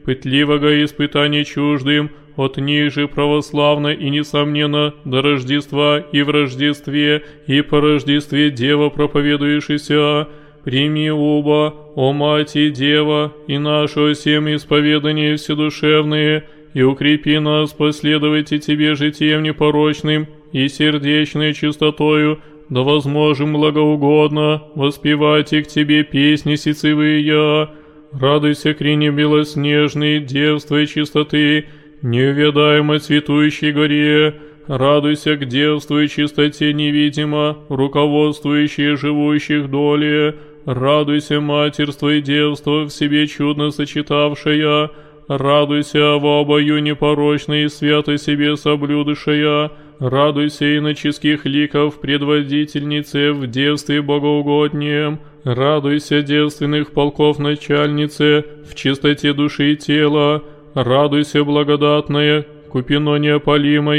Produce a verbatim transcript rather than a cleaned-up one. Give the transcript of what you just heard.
пытливого испытания чуждым, от них же православно и несомненно до Рождества и в Рождестве, и по Рождестве Дева проповедующийся, прими оба, о Мать и Дева, и наше всем исповедание вседушевные, и укрепи нас последовать и Тебе житием непорочным и сердечной чистотою, да возможем благоугодно воспевать и к Тебе песни сицевые. Радуйся, крине белоснежной, девства и чистоты, неувядаемо цветущей горе, радуйся к девству и чистоте невидимо, руководствующей живущих доле, радуйся, матерство и девство в себе чудно сочетавшая, радуйся, во обою непорочной и свято себе соблюдышая, радуйся, иноческих ликов предводительнице в девстве богоугоднем, радуйся, девственных полков начальнице в чистоте души и тела, радуйся, благодатная, купино неопалимое,